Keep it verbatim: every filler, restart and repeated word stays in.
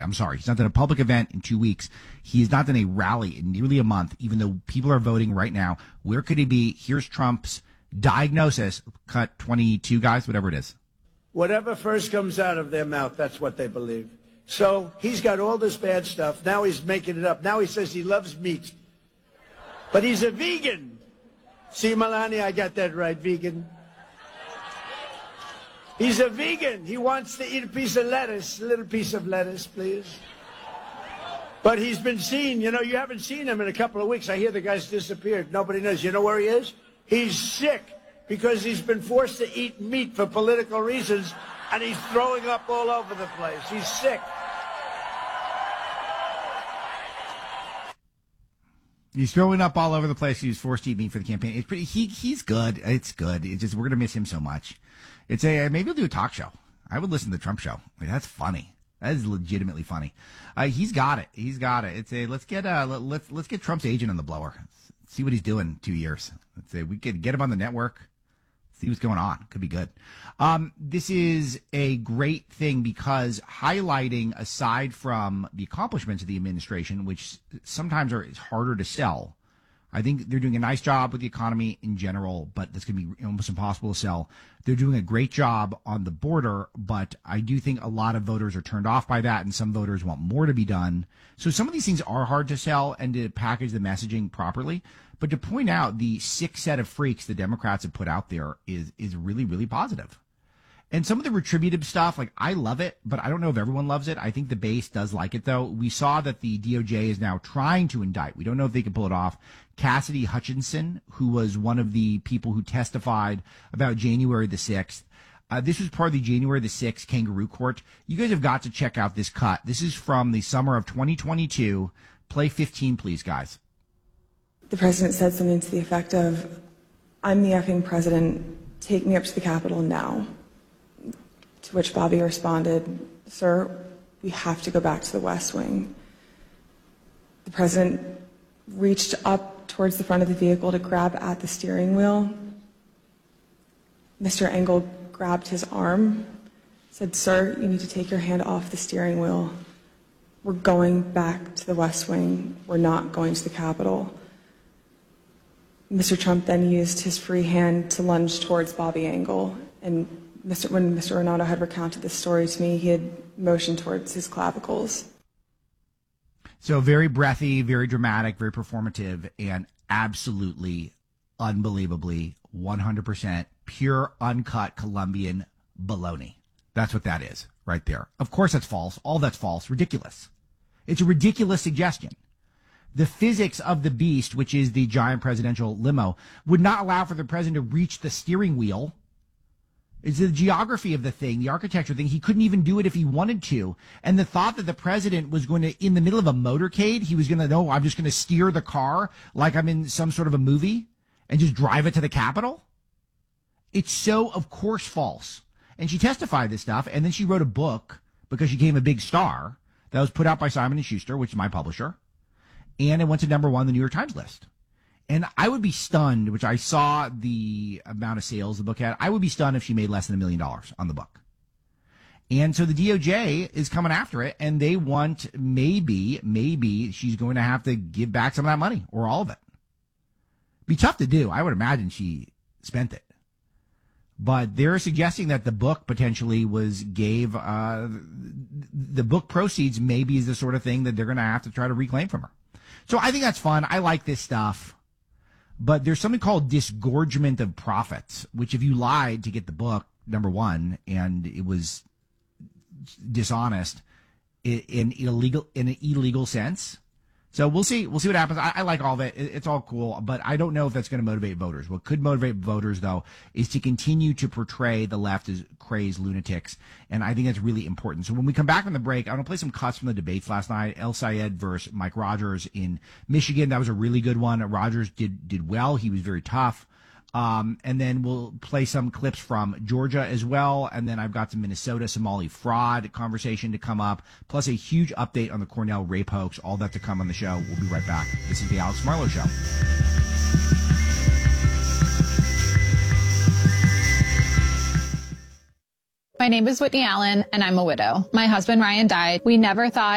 I'm sorry. He's not done a public event in two weeks. He has not done a rally in nearly a month, even though people are voting right now. Where could he be? Here's Trump's diagnosis. Cut twenty-two, guys, whatever it is. Whatever first comes out of their mouth, that's what they believe. So he's got all this bad stuff. Now he's making it up. Now he says he loves meat. But he's a vegan. See, Melania, I got that right, vegan. He's a vegan. He wants to eat a piece of lettuce, a little piece of lettuce, please. But he's been seen, you know, you haven't seen him in a couple of weeks. I hear the guy's disappeared. Nobody knows. You know where he is? He's sick because he's been forced to eat meat for political reasons, and he's throwing up all over the place. He's sick. He's throwing up all over the place. He was forced to eat meat for the campaign. It's pretty. He he's good. It's good. It's just we're gonna miss him so much. It's a maybe he'll do a talk show. I would listen to the Trump show. Like, that's funny. That is legitimately funny. Uh, he's got it. He's got it. It's a let's get uh let, let's let's get Trump's agent on the blower. See what he's doing in two years. Let's say we could get him on the network. See what's going on. Could be good. Um, this is a great thing because highlighting, aside from the accomplishments of the administration, which sometimes are it's harder to sell, I think they're doing a nice job with the economy in general, but that's going to be almost impossible to sell. They're doing a great job on the border, but I do think a lot of voters are turned off by that, and some voters want more to be done. So some of these things are hard to sell and to package the messaging properly. But to point out the sick set of freaks the Democrats have put out there is is really, really positive. And some of the retributive stuff, like, I love it, but I don't know if everyone loves it. I think the base does like it, though. We saw that the D O J is now trying to indict. We don't know if they can pull it off. Cassidy Hutchinson, who was one of the people who testified about January the sixth. Uh, this was part of the January the sixth kangaroo court. You guys have got to check out this cut. This is from the summer of twenty twenty-two. Play fifteen, please, guys. The president said something to the effect of, "I'm the effing president. Take me up to the Capitol now." To which Bobby responded, "Sir, we have to go back to the West Wing." The president reached up towards the front of the vehicle to grab at the steering wheel. Mister Engel grabbed his arm, said, "Sir, you need to take your hand off the steering wheel. We're going back to the West Wing. We're not going to the Capitol." Mister Trump then used his free hand to lunge towards Bobby Engel, and Mister when Mister Renato had recounted this story to me, he had motioned towards his clavicles. So very breathy, very dramatic, very performative, and absolutely, unbelievably, one hundred percent pure, uncut Colombian baloney. That's what that is right there. Of course that's false. All that's false. Ridiculous. It's a ridiculous suggestion. The physics of the beast, which is the giant presidential limo, would not allow for the president to reach the steering wheel. It's the geography of the thing, the architecture thing. He couldn't even do it if he wanted to. And the thought that the president was going to, in the middle of a motorcade, he was going to, no, I'm just going to steer the car like I'm in some sort of a movie and just drive it to the Capitol. It's so, of course, false. And she testified this stuff, and then she wrote a book because she became a big star that was put out by Simon and Schuster, which is my publisher. And it went to number one on the New York Times list. And I would be stunned, which I saw the amount of sales the book had. I would be stunned if she made less than a million dollars on the book. And so the D O J is coming after it, and they want maybe, maybe she's going to have to give back some of that money or all of it. Be tough to do. I would imagine she spent it. But they're suggesting that the book potentially was gave, uh, the book proceeds maybe is the sort of thing that they're going to have to try to reclaim from her. So I think that's fun. I like this stuff. But there's something called disgorgement of profits, which if you lied to get the book, number one, and it was dishonest in, in illegal in an illegal sense. So we'll see. We'll see what happens. I, I like all of it. it. It's all cool, but I don't know if that's going to motivate voters. What could motivate voters, though, is to continue to portray the left as crazed lunatics, and I think that's really important. So when we come back from the break, I want to play some cuts from the debates last night. El Sayed versus Mike Rogers in Michigan. That was a really good one. Rogers did did well. He was very tough. Um, and then we'll play some clips from Georgia as well. And then I've got some Minnesota Somali fraud conversation to come up, plus a huge update on the Cornell rape hoax. All that to come on the show. We'll be right back. This is the Alex Marlow Show. My name is Whitney Allen, and I'm a widow. My husband, Ryan, died. We never thought